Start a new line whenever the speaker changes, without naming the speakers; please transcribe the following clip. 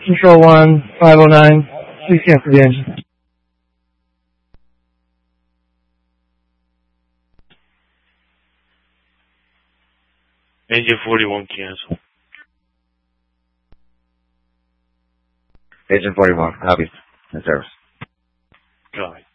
Control 1, 509. Please cancel the engine.
Engine 41 cancel.
Engine 41, copy. In service.
Copy.